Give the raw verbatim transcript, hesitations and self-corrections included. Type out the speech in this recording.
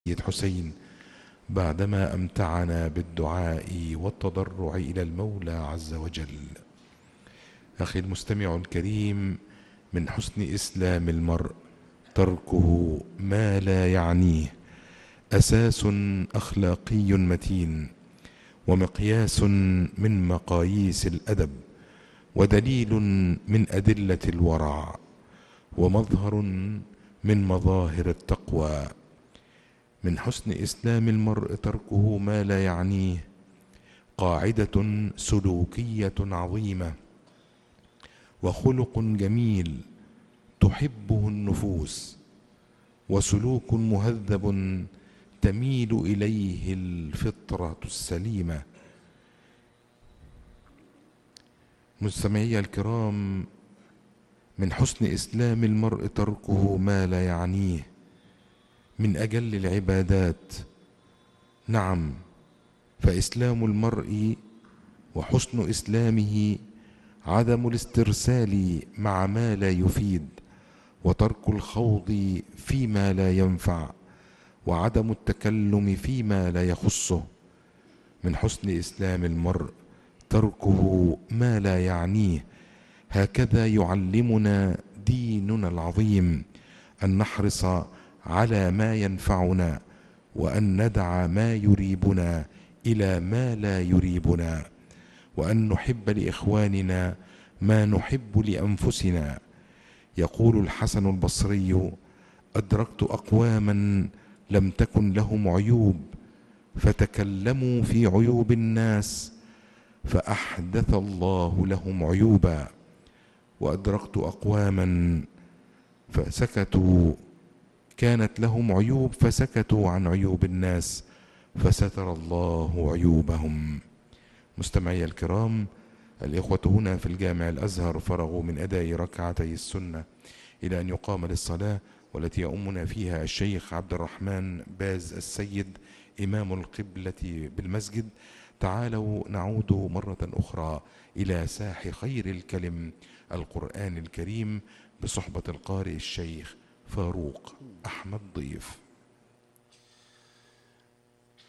سيد حسين بعدما أمتعنا بالدعاء والتضرع إلى المولى عز وجل. أخي المستمع الكريم، من حسن إسلام المرء تركه ما لا يعنيه، أساس أخلاقي متين، ومقياس من مقاييس الأدب، ودليل من أدلة الورع، ومظهر من مظاهر التقوى. من حسن إسلام المرء تركه ما لا يعنيه قاعدة سلوكية عظيمة، وخلق جميل تحبه النفوس، وسلوك مهذب تميل إليه الفطرة السليمة. مستمعي الكرام، من حسن إسلام المرء تركه ما لا يعنيه من أجل العبادات. نعم، فإسلام المرء وحسن إسلامه عدم الاسترسال مع ما لا يفيد، وترك الخوض فيما لا ينفع، وعدم التكلم فيما لا يخصه. من حسن إسلام المرء تركه ما لا يعنيه. هكذا يعلمنا ديننا العظيم أن نحرص على ما ينفعنا، وأن ندع ما يريبنا إلى ما لا يريبنا، وأن نحب لإخواننا ما نحب لأنفسنا. يقول الحسن البصري: أدركت أقواما لم تكن لهم عيوب فتكلموا في عيوب الناس فأحدث الله لهم عيوبا، وأدركت أقواما فسكتوا كانت لهم عيوب فسكتوا عن عيوب الناس فستر الله عيوبهم. مستمعي الكرام، الإخوة هنا في الجامع الأزهر فرغوا من أداء ركعتي السنة إلى أن يقام للصلاة، والتي يؤمنا فيها الشيخ عبد الرحمن باز السيد إمام القبلة بالمسجد. تعالوا نعود مرة أخرى إلى ساح خير الكلم القرآن الكريم بصحبة القارئ الشيخ فاروق أحمد ضيف.